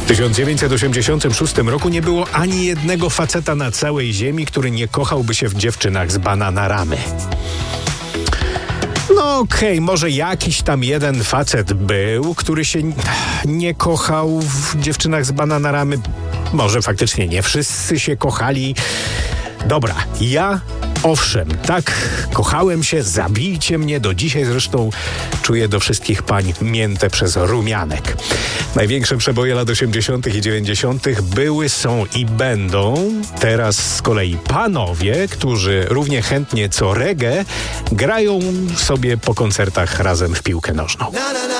1986 roku nie było ani jednego faceta na całej ziemi, który nie kochałby się w dziewczynach z Bananaramy. No okej, może jakiś tam jeden facet był, który się nie kochał w dziewczynach z Bananaramy. Może faktycznie nie wszyscy się kochali. Dobra, ja owszem, tak, kochałem się, zabijcie mnie, do dzisiaj zresztą czuję do wszystkich pań mięte przez rumianek. Największe przeboje lat 80. i 90. były, są i będą teraz z kolei panowie, którzy równie chętnie co reggae grają sobie po koncertach razem w piłkę nożną.